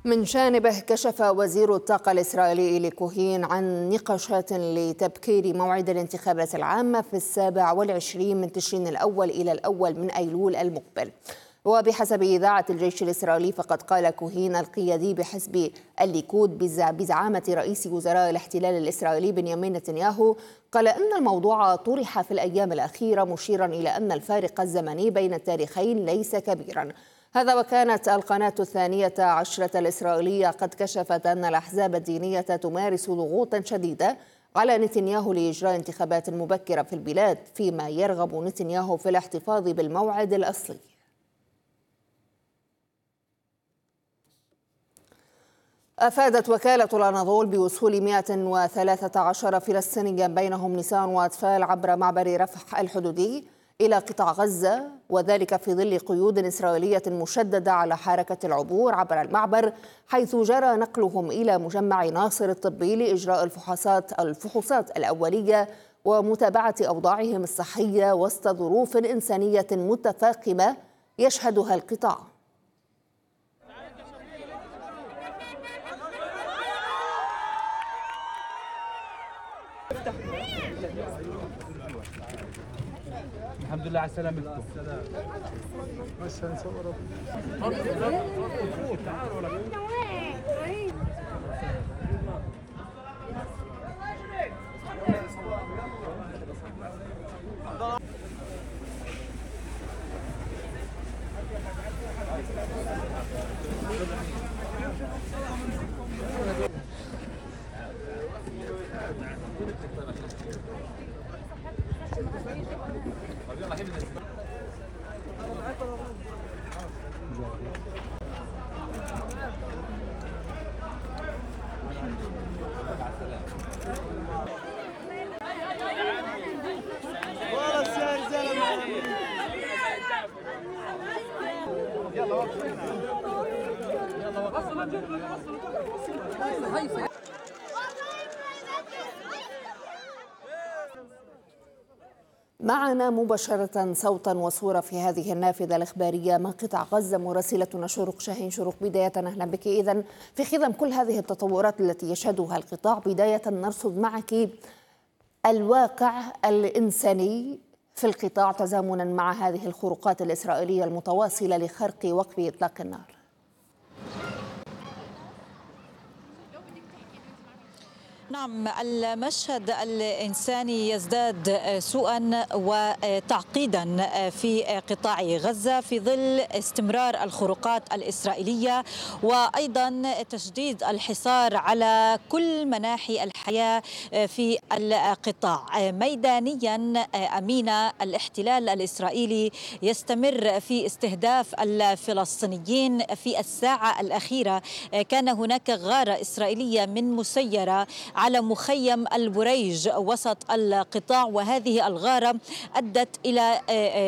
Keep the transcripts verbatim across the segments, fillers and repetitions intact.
من جانبه كشف وزير الطاقة الإسرائيلي إيلي كوهين عن نقاشات لتبكير موعد الانتخابات العامة في السابع والعشرين من تشرين الأول إلى الأول من أيلول المقبل. وبحسب إذاعة الجيش الإسرائيلي فقد قال كوهين القيادي بحزب الليكود بزعامة رئيس وزراء الاحتلال الإسرائيلي بنيامين نتنياهو، قال إن الموضوع طرح في الأيام الأخيرة مشيرا إلى أن الفارق الزمني بين التاريخين ليس كبيرا. هذا وكانت القناة الثانية عشرة الإسرائيلية قد كشفت أن الأحزاب الدينية تمارس ضغوطا شديدة على نتنياهو لإجراء انتخابات مبكرة في البلاد، فيما يرغب نتنياهو في الاحتفاظ بالموعد الأصلي. أفادت وكالة الأناضول بوصول مئة وثلاثة عشر فلسطينيا بينهم نساء وأطفال عبر معبر رفح الحدودي إلى قطاع غزة، وذلك في ظل قيود إسرائيلية مشددة على حركة العبور عبر المعبر، حيث جرى نقلهم إلى مجمع ناصر الطبي لإجراء الفحوصات الفحوصات الأولية ومتابعة أوضاعهم الصحية وسط ظروف إنسانية متفاقمة يشهدها القطاع. الحمد لله على سلامتكم. معنا مباشرة صوتا وصورة في هذه النافذة الإخبارية من قطاع غزة مراسلتنا شروق شاهين. شروق، بداية أهلا بك. إذن في خضم كل هذه التطورات التي يشهدها القطاع، بداية نرصد معك الواقع الإنساني في القطاع تزامنا مع هذه الخروقات الإسرائيلية المتواصلة لخرق وقف إطلاق النار. نعم، المشهد الإنساني يزداد سوءا وتعقيدا في قطاع غزة في ظل استمرار الخروقات الإسرائيلية وأيضا تشديد الحصار على كل مناحي الحياة في القطاع. ميدانيا أمينة الاحتلال الإسرائيلي يستمر في استهداف الفلسطينيين. في الساعة الأخيرة كان هناك غارة إسرائيلية من مسيرة على مخيم البريج وسط القطاع، وهذه الغارة أدت إلى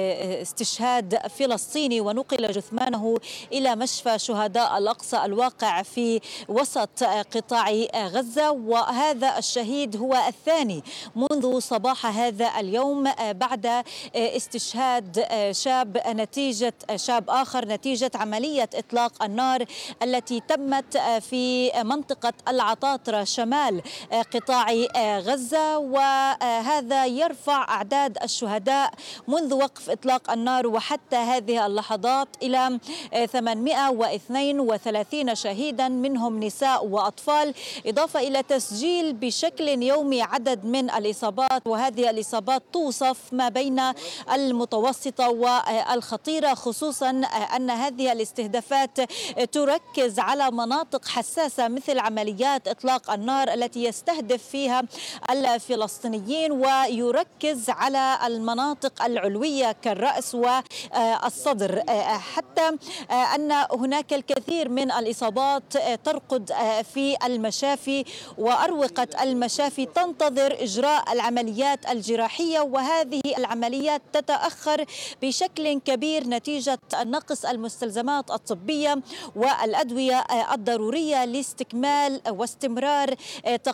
استشهاد فلسطيني ونقل جثمانه إلى مشفى شهداء الأقصى الواقع في وسط قطاع غزة، وهذا الشهيد هو الثاني منذ صباح هذا اليوم بعد استشهاد شاب نتيجة شاب آخر نتيجة عملية إطلاق النار التي تمت في منطقة العطاطرة شمال قطاع غزة، وهذا يرفع أعداد الشهداء منذ وقف إطلاق النار وحتى هذه اللحظات إلى ثمانمئة واثنين وثلاثين شهيدا منهم نساء وأطفال، إضافة إلى تسجيل بشكل يومي عدد من الإصابات، وهذه الإصابات توصف ما بين المتوسطة والخطيرة، خصوصا أن هذه الاستهدافات تركز على مناطق حساسة مثل عمليات إطلاق النار التي يستهدف فيها الفلسطينيين، ويركز على المناطق العلوية كالرأس والصدر، حتى أن هناك الكثير من الإصابات ترقد في المشافي وأروقة المشافي تنتظر إجراء العمليات الجراحية، وهذه العمليات تتأخر بشكل كبير نتيجة نقص المستلزمات الطبية والأدوية الضرورية لاستكمال واستمرار تقديم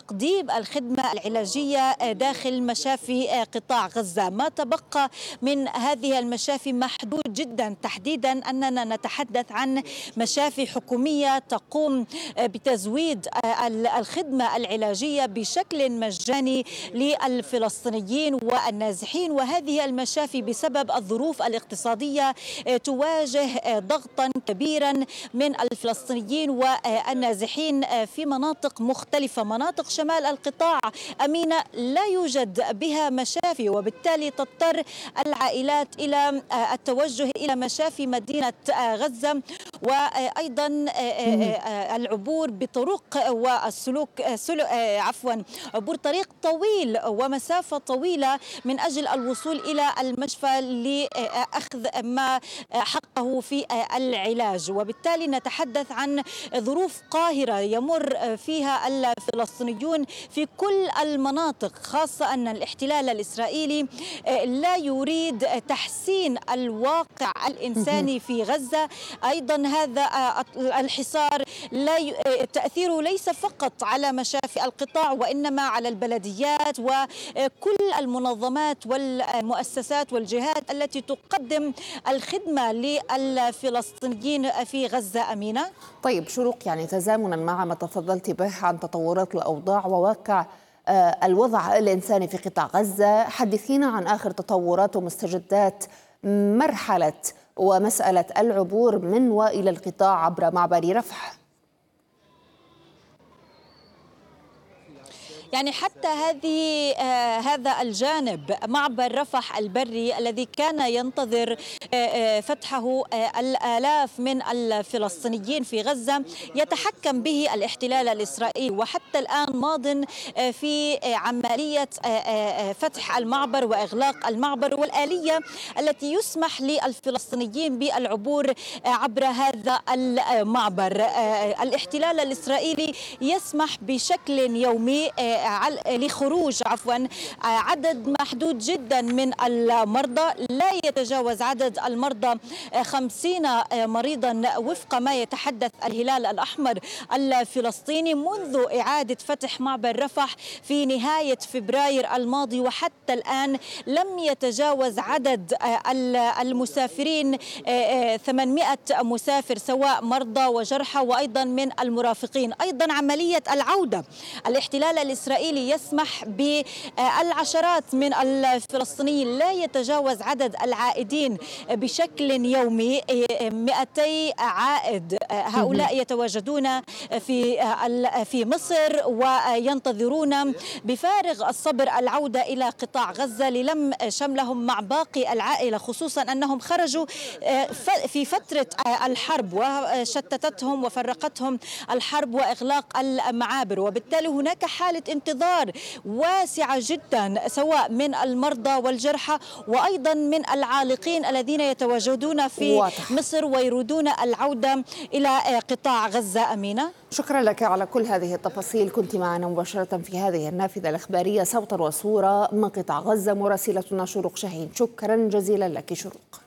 تقديم الخدمة العلاجية داخل مشافي قطاع غزة. ما تبقى من هذه المشافي محدود جدا، تحديدا أننا نتحدث عن مشافي حكومية تقوم بتزويد الخدمة العلاجية بشكل مجاني للفلسطينيين والنازحين، وهذه المشافي بسبب الظروف الاقتصادية تواجه ضغطا كبيرا من الفلسطينيين والنازحين في مناطق مختلفة. مناطق شمال القطاع أمينة لا يوجد بها مشافي، وبالتالي تضطر العائلات إلى التوجه إلى مشافي مدينة غزة، وأيضا العبور بطرق والسلوك عفوا عبور طريق طويل ومسافة طويلة من أجل الوصول إلى المشفى لأخذ ما حقه في العلاج. وبالتالي نتحدث عن ظروف قاهرة يمر فيها الفلسطينيون في كل المناطق، خاصة أن الاحتلال الإسرائيلي لا يريد تحسين الواقع الإنساني في غزة. أيضا هذا الحصار لا ي... تأثيره ليس فقط على مشافي القطاع، وإنما على البلديات وكل المنظمات والمؤسسات والجهات التي تقدم الخدمة للفلسطينيين في غزة. أمينة. طيب شروق، يعني تزامنا مع ما تفضلت به عن تطورات الأوضاع وواقع الوضع الإنساني في قطاع غزة، حدثينا عن آخر تطورات ومستجدات مرحلة ومسألة العبور من وإلى القطاع عبر معبر رفح. يعني حتى هذه آه هذا الجانب معبر رفح البري الذي كان ينتظر آه آه فتحه آه الآلاف من الفلسطينيين في غزة يتحكم به الاحتلال الإسرائيلي، وحتى الآن ماض آه في آه عملية آه آه فتح المعبر وإغلاق المعبر والآلية التي يسمح للفلسطينيين بالعبور آه عبر هذا المعبر. آه الاحتلال الإسرائيلي يسمح بشكل يومي آه لخروج عفوا عدد محدود جدا من المرضى، لا يتجاوز عدد المرضى خمسين مريضا وفق ما يتحدث الهلال الأحمر الفلسطيني منذ إعادة فتح معبر رفح في نهاية فبراير الماضي، وحتى الآن لم يتجاوز عدد المسافرين ثمانمائة مسافر سواء مرضى وجرحى وأيضا من المرافقين. أيضا عملية العودة، الاحتلال الإسرائيلي يسمح بالعشرات من الفلسطينيين، لا يتجاوز عدد العائدين بشكل يومي مئتي عائد. هؤلاء يتواجدون في في مصر وينتظرون بفارغ الصبر العودة إلى قطاع غزة للم شملهم مع باقي العائلة، خصوصا أنهم خرجوا في فترة الحرب وشتتتهم وفرقتهم الحرب وإغلاق المعابر، وبالتالي هناك حالة انتظار واسعة جدا سواء من المرضى والجرحى وأيضا من العالقين الذين يتواجدون في واضح. مصر ويريدون العودة إلى قطاع غزة. أمينة، شكرا لك على كل هذه التفاصيل. كنت معنا مباشرة في هذه النافذة الإخبارية صوتا وصورة من قطاع غزة مراسلتنا شروق شاهين. شكرا جزيلا لك شروق.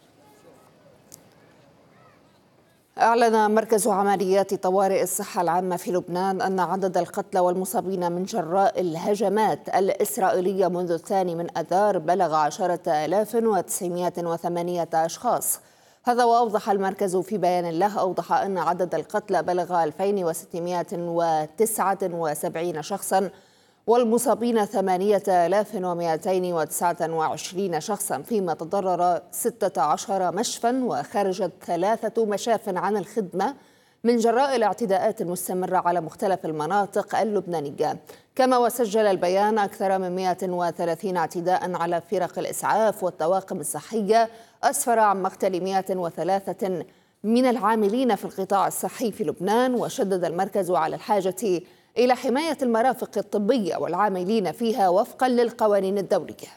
أعلن مركز عمليات طوارئ الصحة العامة في لبنان أن عدد القتلى والمصابين من جراء الهجمات الإسرائيلية منذ الثاني من أذار بلغ عشرة آلاف وتسعمائة وثمانية أشخاص. هذا وأوضح المركز في بيان له، أوضح أن عدد القتلى بلغ ألفين وستمائة وتسعة وسبعين شخصاً والمصابين ثمانية آلاف ومائتين وتسعة وعشرين شخصا، فيما تضرر ستة عشر مشفى وخرجت ثلاثة مشاف عن الخدمة من جراء الاعتداءات المستمرة على مختلف المناطق اللبنانية. كما وسجل البيان أكثر من مائة وثلاثين اعتداء على فرق الإسعاف والطواقم الصحية أسفر عن مقتل مائة وثلاثة من العاملين في القطاع الصحي في لبنان. وشدد المركز على الحاجة إلى حماية المرافق الطبية والعاملين فيها وفقا للقوانين الدولية.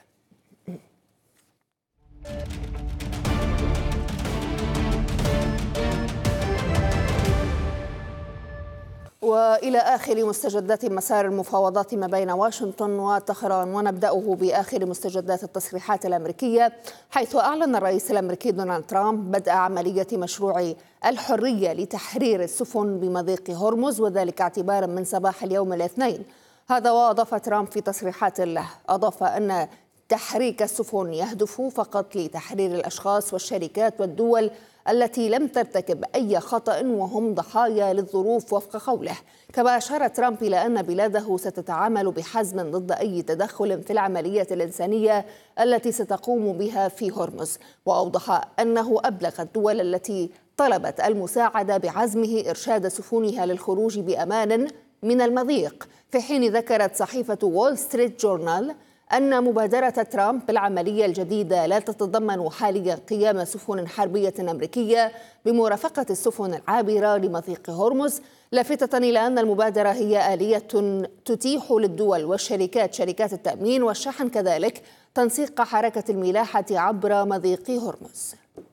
وإلى آخر مستجدات مسار المفاوضات ما بين واشنطن وطهران، ونبدأه بآخر مستجدات التصريحات الأمريكية، حيث أعلن الرئيس الأمريكي دونالد ترامب بدء عملية مشروع الحرية لتحرير السفن بمضيق هرمز، وذلك اعتبارا من صباح اليوم الاثنين. هذا وأضاف ترامب في تصريحات له، أضاف أن تحريك السفن يهدف فقط لتحرير الأشخاص والشركات والدول التي لم ترتكب أي خطأ وهم ضحايا للظروف وفق قوله. كما أشار ترامب إلى أن بلاده ستتعامل بحزم ضد أي تدخل في العملية الإنسانية التي ستقوم بها في هرمز، وأوضح أنه أبلغ الدول التي طلبت المساعدة بعزمه إرشاد سفنها للخروج بأمان من المضيق، في حين ذكرت صحيفة وول ستريت جورنال أن مبادرة ترامب بالعملية الجديدة لا تتضمن حاليا قيام سفن حربية أمريكية بمرافقة السفن العابرة لمضيق هرمز، لافتة إلى أن المبادرة هي آلية تتيح للدول والشركات شركات التأمين والشحن كذلك تنسيق حركة الملاحة عبر مضيق هرمز.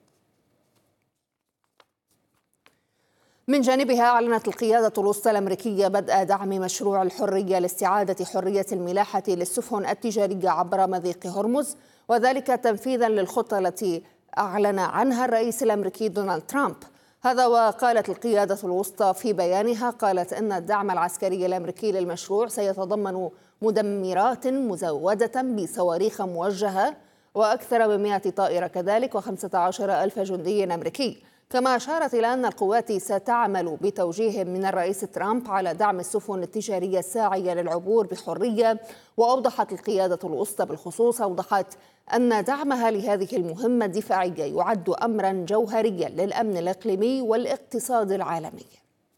من جانبها أعلنت القيادة الوسطى الأمريكية بدء دعم مشروع الحرية لاستعادة حرية الملاحة للسفن التجارية عبر مضيق هرمز، وذلك تنفيذا للخطة التي أعلن عنها الرئيس الأمريكي دونالد ترامب. هذا وقالت القيادة الوسطى في بيانها، قالت أن الدعم العسكري الأمريكي للمشروع سيتضمن مدمرات مزودة بصواريخ موجهة وأكثر من مئة طائرة كذلك وخمسة عشر ألف جندي أمريكي. كما أشارت إلى أن القوات ستعمل بتوجيه من الرئيس ترامب على دعم السفن التجارية الساعية للعبور بحرية. وأوضحت القيادة الوسطى بالخصوص أوضحت أن دعمها لهذه المهمة الدفاعية يعد أمرا جوهريا للأمن الإقليمي والاقتصاد العالمي.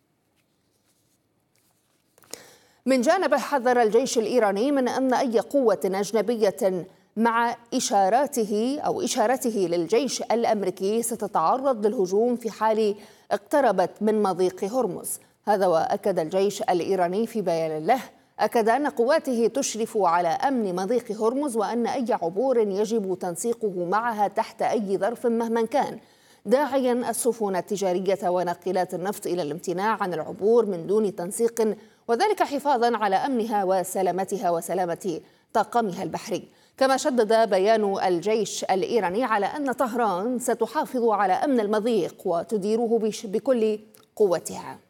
من جانبه حذر الجيش الإيراني من أن أي قوة أجنبية مع إشاراته أو إشارته للجيش الأمريكي ستتعرض للهجوم في حال اقتربت من مضيق هرمز. هذا وأكد الجيش الإيراني في بيان له، أكد أن قواته تشرف على أمن مضيق هرمز وأن أي عبور يجب تنسيقه معها تحت أي ظرف مهما كان، داعيا السفن التجارية وناقلات النفط إلى الامتناع عن العبور من دون تنسيق، وذلك حفاظا على أمنها وسلامتها وسلامة طاقمها البحري. كما شدد بيان الجيش الإيراني على أن طهران ستحافظ على أمن المضيق وتديره بكل قوتها.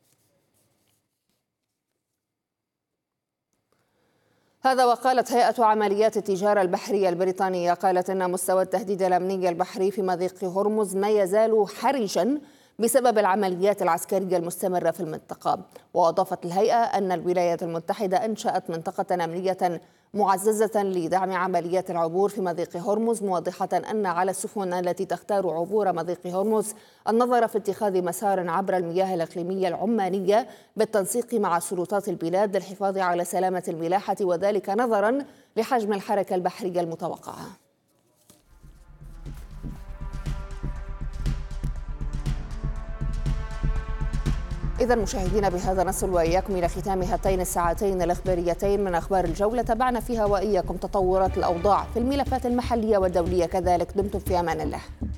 هذا وقالت هيئة عمليات التجارة البحرية البريطانية، قالت أن مستوى التهديد الأمني البحري في مضيق هرمز ما يزال حرجا بسبب العمليات العسكرية المستمرة في المنطقة. وأضافت الهيئة أن الولايات المتحدة أنشأت منطقة أمنية معززة لدعم عمليات العبور في مضيق هرمز، موضحة أن على السفن التي تختار عبور مضيق هرمز النظر في اتخاذ مسار عبر المياه الإقليمية العمانية بالتنسيق مع سلطات البلاد للحفاظ على سلامة الملاحة، وذلك نظرا لحجم الحركة البحرية المتوقعة. إذا مشاهدينا، بهذا نصل وإياكم إلى ختام هاتين الساعتين الإخباريتين من أخبار الجولة. تابعنا فيها وإياكم تطورات الأوضاع في الملفات المحلية والدولية كذلك. دمتم في أمان الله.